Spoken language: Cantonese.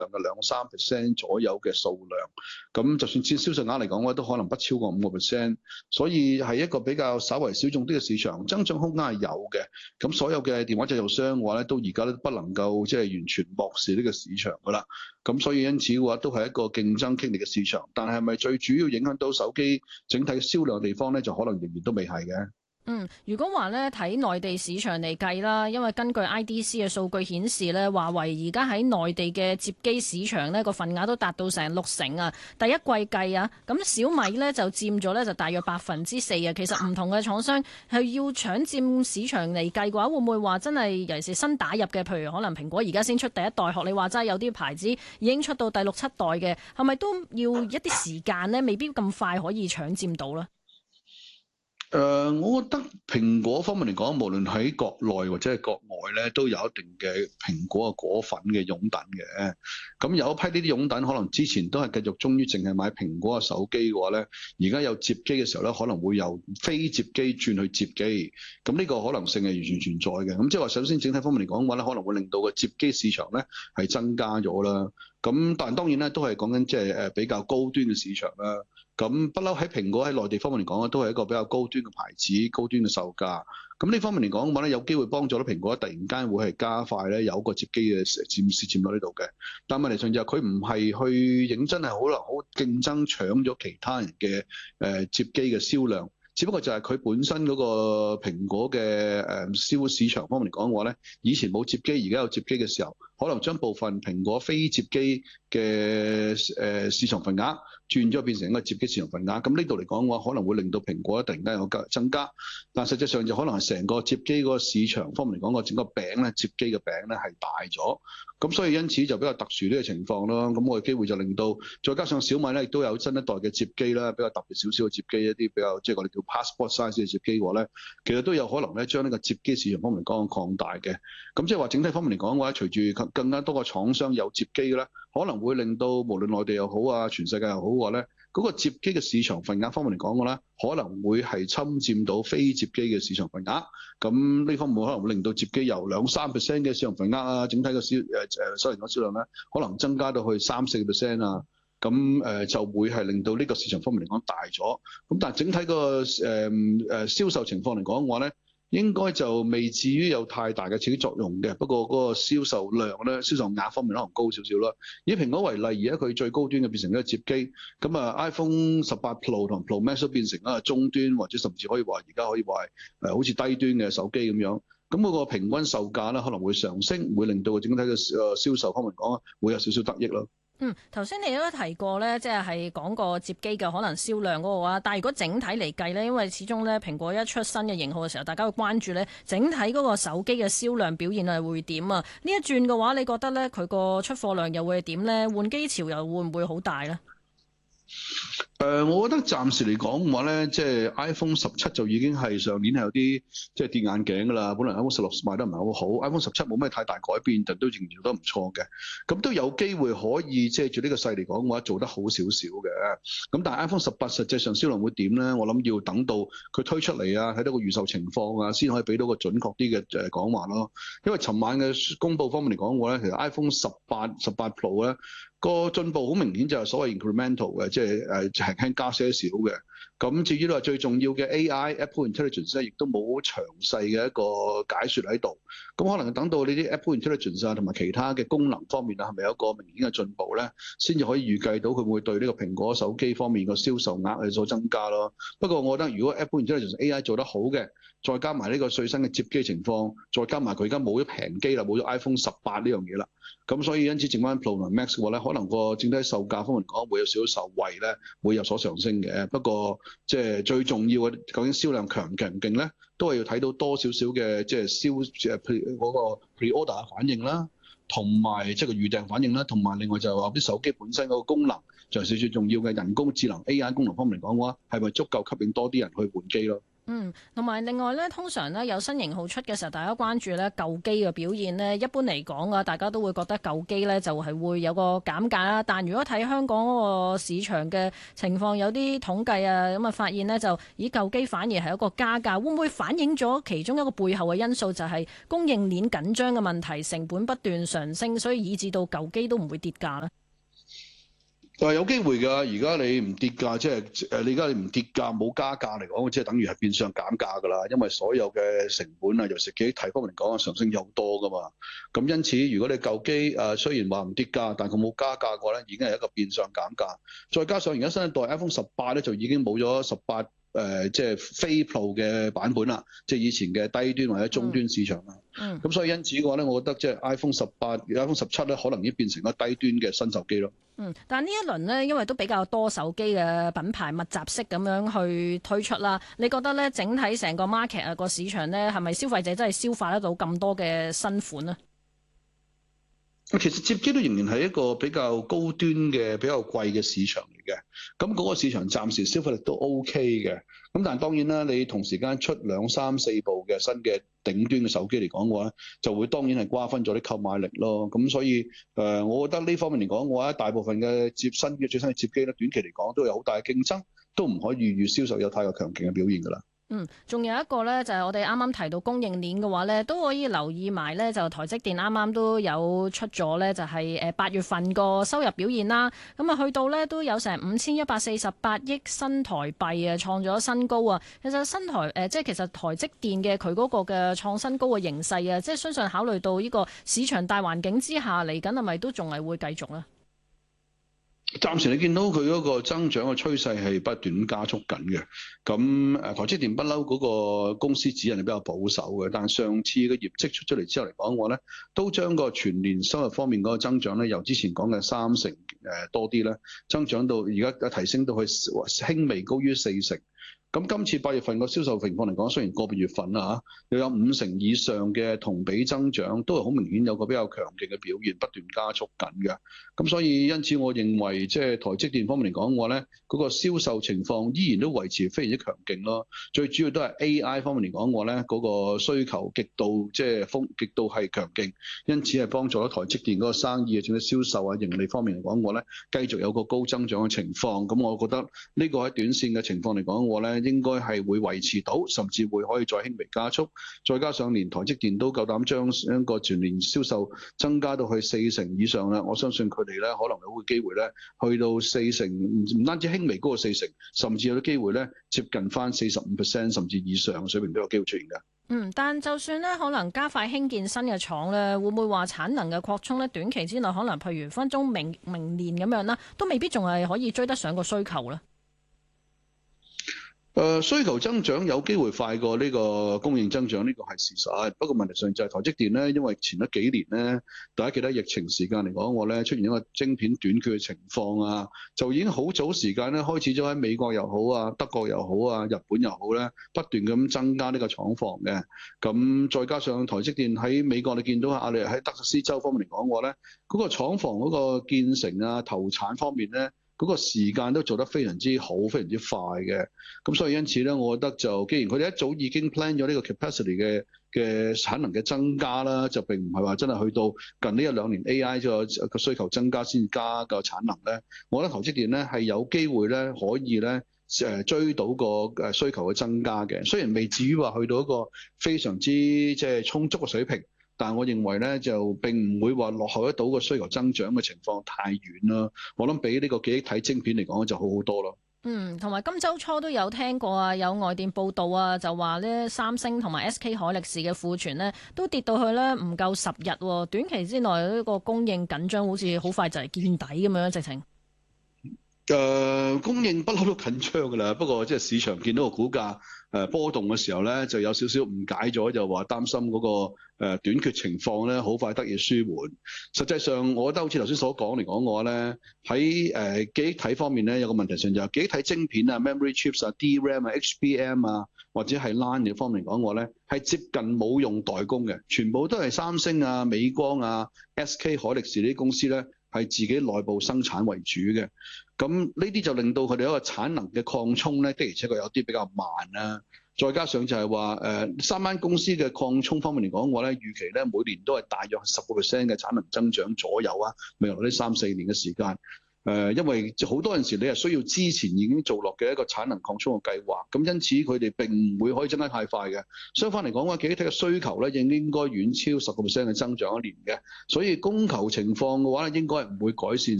嘅2-3% 左右嘅數量。咁就算佔銷售額嚟講，都可能不超過5%。所以係一個比較稍為小眾啲嘅市場，增長空間係有嘅。咁所有嘅電話製造商嘅話咧，到而家都不能夠即係完全漠視呢個市場㗎啦。咁所以因此嘅話，都係一個競爭激烈嘅市場。但係咪最主要影響到手機整體銷量嘅地方咧，就可能仍然都未係嘅。 如果話咧睇內地市場嚟計啦，因為根據 IDC 嘅數據顯示咧，華為而家喺內地嘅摺機市場呢個份額都達到成60%啊。第一季計啊，咁小米呢就佔咗呢就大約4%啊。其實唔同嘅廠商係要搶佔市場嚟計嘅話，會唔會話真係尤其是新打入嘅，譬如可能蘋果而家先出第一代，學你話齋有啲牌子已經出到第6、7代嘅，係咪都要一啲時間呢？未必咁快可以搶佔到呢？ 我覺得蘋果方面嚟講，無論喺國內或者係國外咧，都有一定嘅蘋果嘅果粉嘅擁躉嘅。咁有一批呢啲擁躉，可能之前都係繼續忠於淨係買蘋果嘅手機嘅話咧，而家有摺機嘅時候咧，可能會由非摺機轉去摺機。咁呢個可能性係完全存在嘅。咁即係話，首先整體方面嚟講嘅話咧，可能會令到個摺機市場咧係增加咗啦。咁但係當然咧，都係講緊即係比較高端嘅市場啦。咁不嬲喺蘋果喺內地方面嚟講咧，都係一個比較高端嘅牌子、高端嘅售價。咁呢方面嚟講嘅話咧，有機會幫助到蘋果突然間會係加快咧有個摺機嘅佔市佔率呢度嘅。但係問題上就係佢唔係去認真係好競爭搶咗其他人嘅摺機嘅銷量。只不過就係佢本身嗰個蘋果嘅銷市場方面嚟講嘅話咧，以前冇摺機，而家有摺機嘅時候，可能將部分蘋果非摺機嘅市場份額轉咗變成一個摺機市場份額。咁呢度嚟講嘅話，可能會令到蘋果突然間有增加，但實際上就可能係成個摺機嗰個市場方面嚟講，個整個餅咧，摺機嘅餅咧係大咗。咁所以因此就比較特殊呢個情況咯。咁我嘅機會就令到，再加上小米咧亦都有新一代嘅摺機啦，比較特別少少嘅摺機，一啲比較即係我哋叫 passport size 嘅摺機嘅話咧，其實都有可能咧將呢個摺機市場方面嚟講擴大嘅。咁即係話整體方面嚟講嘅話，隨住更加多個廠商有摺機咧，可能會令到無論內地又好啊，全世界又好嘅話咧，嗰個摺機嘅市場份額方面嚟講嘅咧，可能會係侵佔到非摺機嘅市場份額。咁呢方面可能會令到摺機由2-3% 嘅市場份額啊，整體嘅收嚟講銷量咧，可能增加到去3-4% 啊。咁就會係令到呢個市場方面嚟講大咗。咁但係整體個銷售情況嚟講嘅話咧，應該就未至於有太大嘅刺激作用嘅。不過嗰個銷售量咧、銷售額方面可能高少少啦。以蘋果為例，而家佢最高端嘅變成一個摺機，咁啊 iPhone 18 Pro 同 Pro Max 都變成一個中端，或者甚至可以話而家可以話係好似低端嘅手機咁樣。咁嗰個平均售價咧可能會上升，會令到整體嘅銷售方面講會有少少得益咯。 頭先你都提過咧，即係講個摺機嘅可能銷量嗰個啊。但係如果整體嚟計咧，因為始終咧蘋果一出新嘅型號嘅時候，大家會關注咧整體嗰個手機嘅銷量表現係會點啊？呢一轉嘅話，你覺得咧佢個出貨量又會係點咧？換機潮又會唔會好大咧？ 我覺得暫時嚟講嘅話咧，即係 iPhone 17就已經係上年係有啲即係跌眼鏡㗎啦。本來 iPhone 16賣得唔係好好，iPhone 17冇咩太大改變，但都仍然做得唔錯嘅。咁都有機會可以借住呢個勢嚟講嘅話，做得好少少嘅。咁但係 iPhone 18實際上銷量會點咧？我諗要等到佢推出嚟啊，睇到個預售情況啊，先可以俾到個準確啲嘅講話咯。因為尋晚嘅公佈方面嚟講嘅話咧，其實 iPhone 18 Pro 咧，個進步好明顯就係所謂 incremental 嘅，即係輕輕加些少嘅。咁至於話最重要嘅 AI Apple Intelligence 咧，亦都冇好詳細嘅一個解説喺度。咁可能等到呢啲 Apple Intelligence 啊，同埋其他嘅功能方面啊，係咪有一個明顯嘅進步咧，先至可以預計到佢會對呢個蘋果手機方面個銷售額有所增加咯。不過我覺得如果 Apple Intelligence AI 做得好嘅，再加埋呢個最新嘅摺機情況，再加埋佢而家冇咗平機啦，冇咗 iPhone 18呢樣嘢啦。咁所以因此剩翻 Pro 同 Max 嘅話咧，可能個整體售價方面講會有少少受惠咧，會有所上升嘅。不過即係最重要嘅，究竟銷量強唔勁咧，都係要睇到多少少嘅即係嗰個 pre-order 嘅反應啦，同埋即係個預訂反應啦，同埋另外就係話啲手機本身嗰個功能，就係最重要嘅人工智能 AI 功能方面嚟講嘅話，係咪足夠吸引多啲人去換機咯？ 同埋另外咧，通常咧有新型號出嘅時候，大家關注咧舊機嘅表現呢，一般嚟講啊，大家都會覺得舊機咧就係會有個減價啦。但如果睇香港嗰個市場嘅情況，有啲統計啊，咁啊發現呢，就以舊機反而係一個加價，會唔會反映咗其中一個背後嘅因素，就係供應鏈緊張嘅問題，成本不斷上升，所以以致到舊機都唔會跌價呢？ 有機會㗎，而家你唔跌價，即係你而家你唔跌價冇加價嚟講，即係等於係變相減價㗎啦。因為所有嘅成本啊，尤其是記憶體方面嚟講，上升有好多㗎嘛。咁因此，如果你舊機雖然話唔跌價，但佢冇加價嘅話咧，已經係一個變相減價。再加上而家新一代 iPhone 18咧，就已經冇咗18。即係非 Pro 嘅版本啦，即係以前嘅低端或者中端市場啦。咁所以因此嘅話咧，我覺得即係 iPhone 18、iPhone 17咧，可能已經變成咗低端嘅新手機咯。 但呢一輪呢，因為都比較多手機嘅品牌密集式咁樣去推出啦，你覺得咧整體成個 market 啊個市場咧，係咪消費者真係消化得到咁多嘅新款呢？ 其實摺機都仍然係一個比較高端嘅、比較貴嘅市場嚟嘅。咁嗰個市場暫時消費力都 OK 嘅。咁但係當然啦，你同時間出2、3、4部嘅新嘅頂端嘅手機嚟講嘅話，就會當然係瓜分咗啲購買力咯。咁所以我覺得呢方面嚟講，我覺得大部分嘅最新嘅摺機咧，短期嚟講都有好大嘅競爭，都唔可以預銷售有太過強勁嘅表現㗎啦。 仲有一個呢，就係我哋啱啱提到供應鏈嘅話呢，都可以留意埋呢。就台積電啱啱都有出咗呢，就係8月份個收入表現啦。咁啊，去到呢都有成5148億新台幣啊，創咗新高啊。其實其實台積電嘅佢嗰個嘅創新高嘅形勢啊，即係相信考慮到呢個市場大環境之下嚟緊，係咪都仲係會繼續呢？ 暫時你見到佢嗰個增長嘅趨勢係不斷加速緊嘅，咁台積電不嬲嗰個公司指引係比較保守嘅，但係上次嘅業績出咗嚟之後嚟講嘅話咧，都將個全年收入方面嗰個增長咧，由之前講嘅30%多啲咧，增長到而家提升到去輕微高於40%。咁今次8月份個銷售情況嚟講，雖然個別月份啦又有50%以上嘅同比增長，都係好明顯有個比較強勁嘅表現，不斷加速緊嘅。咁所以因此，我認為即係台積電方面嚟講嘅話咧，嗰個銷售情況依然都維持非常之強勁咯。最主要都係 AI 方面嚟講嘅話咧，嗰個需求極度極度係強勁，因此係幫助咗台積電嗰個生意啊，甚至銷售啊、盈利方面嚟講嘅話咧，繼續有個高增長嘅情況。咁我覺得呢個喺短線嘅情況嚟講嘅話咧，應該係會維持到，甚至會可以再輕微加速。再加上連台積電都夠膽將一個全年銷售增加到去40%以上啦，我相信佢哋咧可能有個機會咧去到40%，唔單止輕微高過40%，甚至有啲機會咧接近翻45%甚至以上嘅水平都有機會出現㗎。 但就算咧可能加快興建新嘅廠咧，會唔會話產能嘅擴充咧？短期之內可能譬如分鐘明年咁樣啦，都未必仲係可以追得上個需求咧。 需求增長有機會快過呢個供應增長，呢個係事實。不過問題上就係台積電咧，因為前一幾年咧，大家記得疫情時間嚟講，我咧出現一個晶片短缺嘅情況啊，就已經好早時間咧開始咗喺美國又好啊、德國又好啊、日本又好咧，不斷咁增加呢個廠房嘅。咁再加上台積電喺美國，你見到阿里喺德克斯州方面嚟講，我咧嗰個廠房嗰個建成啊、投產方面咧，嗰個時間都做得非常之好，非常之快嘅。咁所以因此咧，我覺得就既然佢哋一早已經 plan 咗呢個 capacity 嘅產能嘅增加啦，就並唔係話真係去到近呢1-2年 AI 個需求增加先加個產能咧。我覺得台積電咧係有機會咧可以咧追到個需求嘅增加嘅。雖然未至於話去到一個非常之即係充足嘅水平，但係我認為咧就並唔會話落後得到個需求增長嘅情況太遠啦。我諗比呢個記憶體晶片嚟講就好好多咯。 同埋今週初都有聽過啊，有外電報道啊，就話咧三星同埋 SK 海力士嘅庫存呢都跌到去咧唔夠10日喎。短期之內呢個供應緊張，好似好快就係見底咁樣，直情。 供應不嬲都緊張㗎啦，不過即係市場見到個股價波動嘅時候咧，就有少少誤解咗，就話擔心嗰個短缺情況咧，好快得以舒緩。實際上，我覺得好似頭先所講嚟講嘅話咧，喺記憶體方面咧，有個問題上就係記憶體晶片啊、memory chips 啊、DRAM 啊、HBM 啊，或者係 LAN 嘅方面嚟講嘅話咧，係接近冇用代工嘅，全部都係三星啊、美光啊、SK 海力士呢啲公司咧，係自己內部生產為主嘅。咁呢啲就令到佢哋一個產能嘅擴充咧，的而且確有啲比較慢啦。 再加上就係話三間公司嘅擴充方面嚟講嘅話咧，預期咧每年都係大約10%嘅產能增長左右啊，未來呢3-4年嘅時間。因為好多陣時你係需要之前已經做落嘅一個產能擴充嘅計劃，咁因此佢哋並唔會可以增加太快嘅。相反嚟講嘅話，記憶體嘅需求咧應該遠超10%嘅增長一年嘅，所以供求情況嘅話咧應該係唔會改善。